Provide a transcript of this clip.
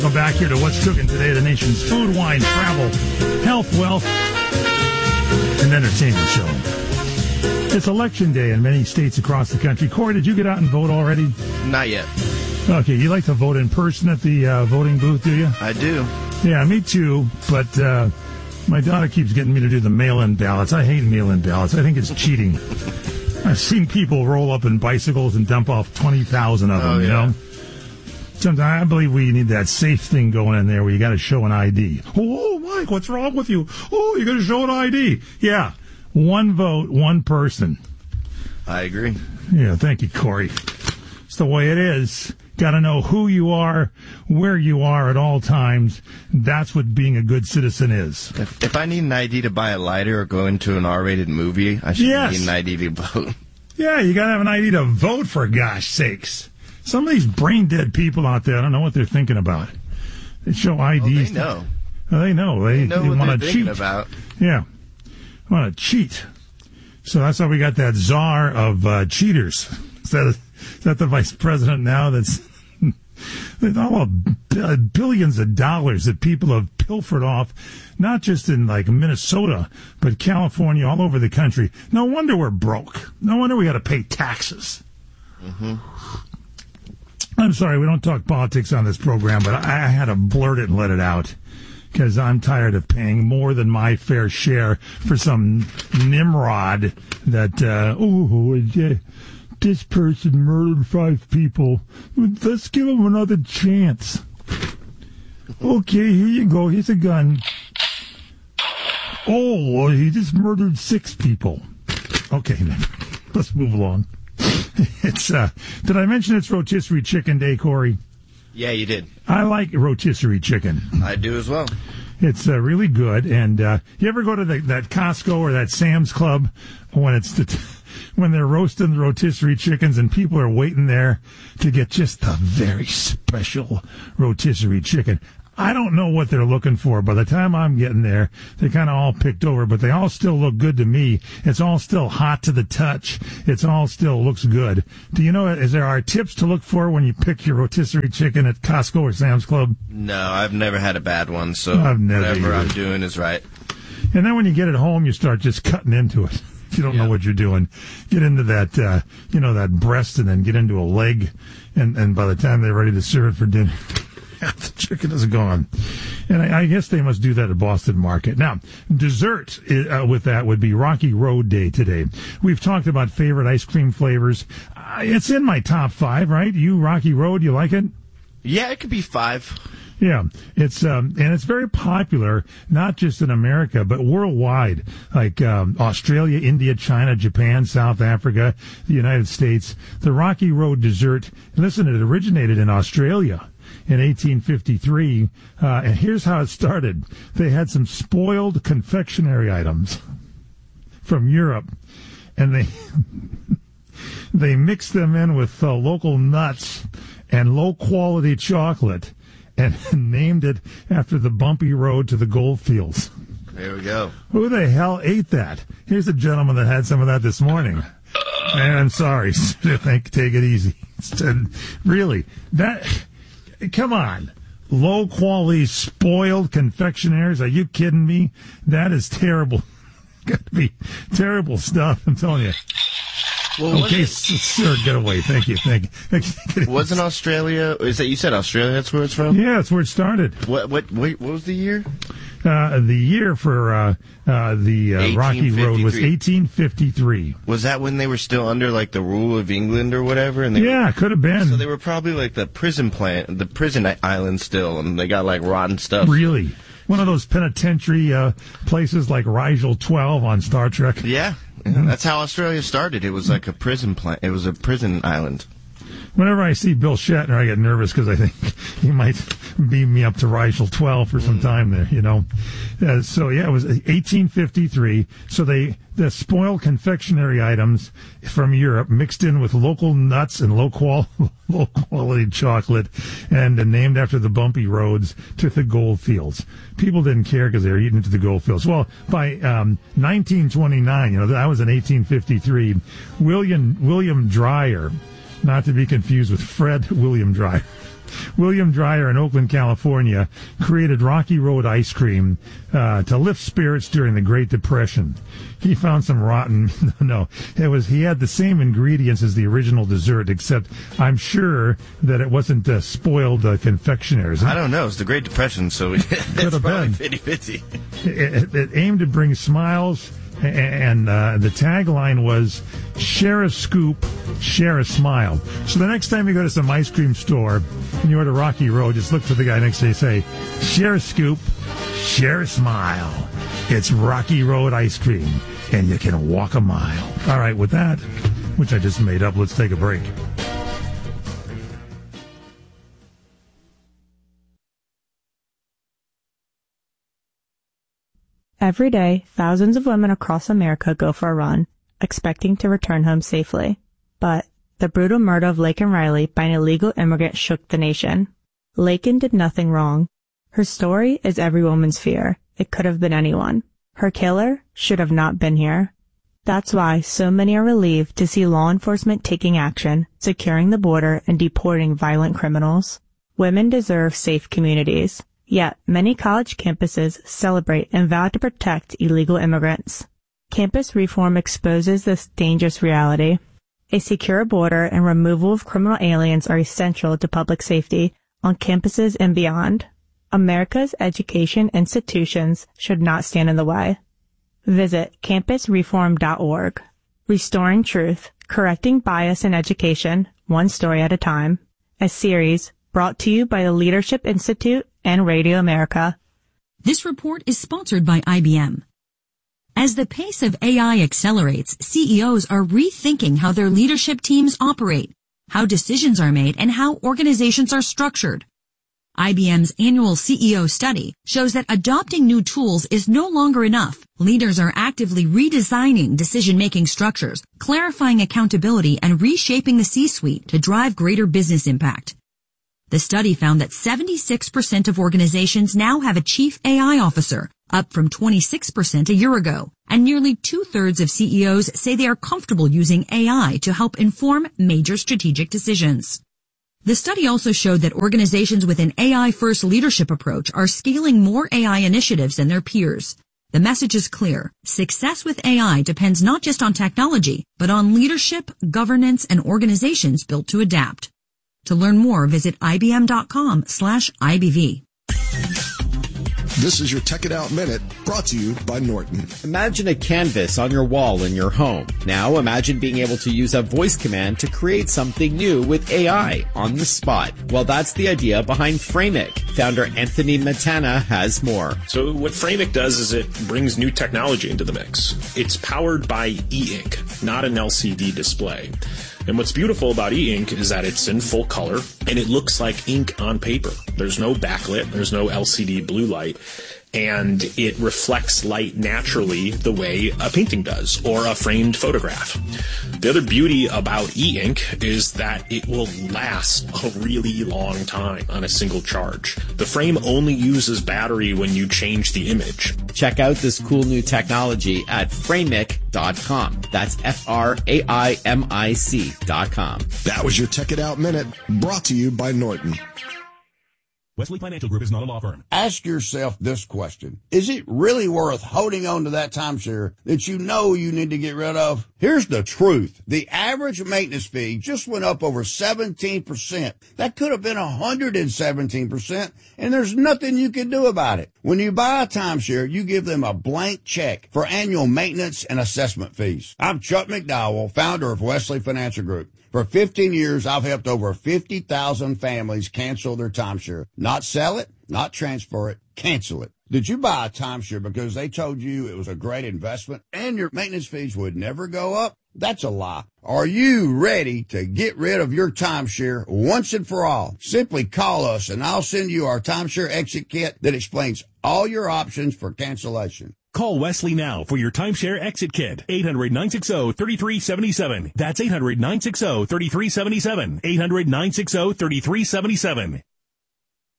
Welcome back here to What's Cooking Today, the nation's food, wine, travel, health, wealth, and entertainment show. It's election day in many states across the country. Corey, did you get out and vote already? Not yet. Okay, you like to vote in person at the voting booth, do you? I do. Yeah, me too, but my daughter keeps getting me to do the mail-in ballots. I hate mail-in ballots. I think it's cheating. I've seen people roll up in bicycles and dump off 20,000 of them, you know? Sometimes I believe we need that safe thing going in there where you got to show an ID. Oh, Mike, what's wrong with you? Oh, you got to show an ID. Yeah, one vote, one person. I agree. Yeah, thank you, Corey. It's the way it is. Got to know who you are, where you are at all times. That's what being a good citizen is. If I need an ID to buy a lighter or go into an R-rated movie, I should need an ID to vote. Yeah, you got to have an ID to vote, for gosh sakes. Some of these brain-dead people out there, I don't know what they're thinking about. They show IDs. They know. They know. They what want they're to cheat. About. Yeah. Want to cheat. So that's how we got that czar of cheaters. Is that the vice president now that's all billions of dollars that people have pilfered off, not just in like Minnesota, but California, all over the country. No wonder we're broke. No wonder we got to pay taxes. Mm-hmm. I'm sorry, we don't talk politics on this program, but I had to blurt it and let it out because I'm tired of paying more than my fair share for some Nimrod that, this person murdered 5 people. Let's give him another chance. Okay, here you go. Here's a gun. Oh, he just murdered 6 people. Okay, let's move along. It's did I mention it's rotisserie chicken day, Corey? Yeah, you did. I like rotisserie chicken. I do as well. It's really good. And you ever go to that Costco or that Sam's Club when when they're roasting the rotisserie chickens and people are waiting there to get just the very special rotisserie chicken? I don't know what they're looking for. By the time I'm getting there, they kind of all picked over, but they all still look good to me. It's all still hot to the touch. It's all still looks good. Do you know, is there are tips to look for when you pick your rotisserie chicken at Costco or Sam's Club? No, I've never had a bad one, so whatever I'm doing is right. And then when you get it home, you start just cutting into it. If you don't know what you're doing, get into that, that breast and then get into a leg. And by the time they're ready to serve it for dinner, half the chicken is gone. And I guess they must do that at Boston Market. Now, dessert with that would be Rocky Road Day today. We've talked about favorite ice cream flavors. It's in my top 5, right? You, Rocky Road, you like it? Yeah, it could be 5. Yeah, it's and it's very popular, not just in America, but worldwide, like Australia, India, China, Japan, South Africa, the United States. The Rocky Road dessert, listen, it originated in Australia in 1853, and here's how it started. They had some spoiled confectionery items from Europe, and they mixed them in with local nuts and low-quality chocolate, and named it after the bumpy road to the gold fields. There we go. Who the hell ate that? Here's a gentleman that had some of that this morning. Man, I'm sorry. Take it easy. Really, come on. Low-quality, spoiled confectionaries? Are you kidding me? That is terrible. Got to be terrible stuff, I'm telling you. Well, okay, sir, get away. Thank you. Wasn't Australia? Is that you said Australia? That's where it's from. Yeah, that's where it started. What was the year? The year for the Rocky Road was 1853. Was that when they were still under like the rule of England or whatever? And could have been. So they were probably like the prison island still, and they got like rotten stuff. Really? One of those penitentiary places like Rigel 12 on Star Trek. Yeah. That's how Australia started. It was like a prison It was a prison island. Whenever I see Bill Shatner, I get nervous because I think he might beam me up to Rigel 12 for some time there, you know. So, yeah, it was 1853. So the spoiled confectionery items from Europe mixed in with local nuts and low-quality chocolate and named after the bumpy roads to the gold fields. People didn't care because they were eating into the gold fields. Well, by 1929, that was in 1853, William Dreyer, not to be confused with Fred William Dreyer. William Dreyer in Oakland, California, created Rocky Road ice cream to lift spirits during the Great Depression. He found some rotten. No, he had the same ingredients as the original dessert, except I'm sure that it wasn't spoiled confectionaries. I don't know. It's the Great Depression, so it's probably 50-50. It aimed to bring smiles, and the tagline was, share a scoop, share a smile. So the next time you go to some ice cream store and you order Rocky Road, just look to the guy next to you and say, share a scoop, share a smile. It's Rocky Road ice cream, and you can walk a mile. All right, with that, which I just made up, let's take a break. Every day, thousands of women across America go for a run, expecting to return home safely. But the brutal murder of Laken Riley by an illegal immigrant shook the nation. Laken did nothing wrong. Her story is every woman's fear. It could have been anyone. Her killer should have not been here. That's why so many are relieved to see law enforcement taking action, securing the border, and deporting violent criminals. Women deserve safe communities. Yet, many college campuses celebrate and vow to protect illegal immigrants. Campus reform exposes this dangerous reality. A secure border and removal of criminal aliens are essential to public safety on campuses and beyond. America's education institutions should not stand in the way. Visit campusreform.org. Restoring Truth, Correcting Bias in Education, One Story at a Time. A series brought to you by the Leadership Institute and Radio America. This report is sponsored by IBM. As the pace of AI accelerates, CEOs are rethinking how their leadership teams operate, how decisions are made, and how organizations are structured. IBM's annual CEO study shows that adopting new tools is no longer enough. Leaders are actively redesigning decision-making structures, clarifying accountability, and reshaping the C-suite to drive greater business impact. The study found that 76% of organizations now have a chief AI officer, up from 26% a year ago, and nearly 2/3 of CEOs say they are comfortable using AI to help inform major strategic decisions. The study also showed that organizations with an AI-first leadership approach are scaling more AI initiatives than their peers. The message is clear. Success with AI depends not just on technology, but on leadership, governance, and organizations built to adapt. To learn more, visit ibm.com/IBV. This is your Tech It Out Minute, brought to you by Norton. Imagine a canvas on your wall in your home. Now imagine being able to use a voice command to create something new with AI on the spot. Well, that's the idea behind Framic. Founder Anthony Matana has more. So what Framic does is it brings new technology into the mix. It's powered by e-ink, not an LCD display. And what's beautiful about e-ink is that it's in full color and it looks like ink on paper. There's no backlit, there's no LCD blue light, and it reflects light naturally the way a painting does or a framed photograph. The other beauty about e-ink is that it will last a really long time on a single charge. The frame only uses battery when you change the image. Check out this cool new technology at framic.com. That's FRAIMIC.com. That was your Tech It Out Minute, brought to you by Norton. Wesley Financial Group is not a law firm. Ask yourself this question. Is it really worth holding on to that timeshare that you know you need to get rid of? Here's the truth. The average maintenance fee just went up over 17%. That could have been 117%, and there's nothing you can do about it. When you buy a timeshare, you give them a blank check for annual maintenance and assessment fees. I'm Chuck McDowell, founder of Wesley Financial Group. For 15 years, I've helped over 50,000 families cancel their timeshare. Not sell it, not transfer it, cancel it. Did you buy a timeshare because they told you it was a great investment and your maintenance fees would never go up? That's a lie. Are you ready to get rid of your timeshare once and for all? Simply call us and I'll send you our timeshare exit kit that explains all your options for cancellation. Call Wesley now for your timeshare exit kit. 800-960-3377. That's 800-960-3377. 800-960-3377.